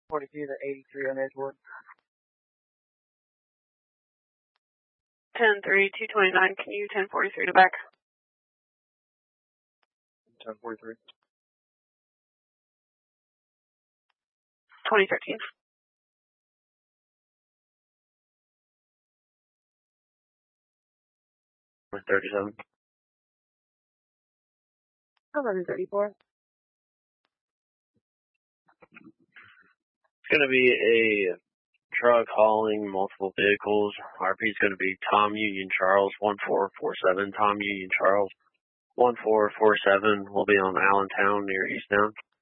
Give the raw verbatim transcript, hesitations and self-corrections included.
forty-two to eighty-three on Edgewood. ten three, two twenty-nine, can you ten forty-three to back? ten forty-three. twenty thirteen. thirty-seven. eleven thirty-four. It's going to be a truck hauling multiple vehicles. R P is going to be Tom Union Charles, one four four seven. Tom Union Charles, one four four seven. We'll be on Allentown near Easttown.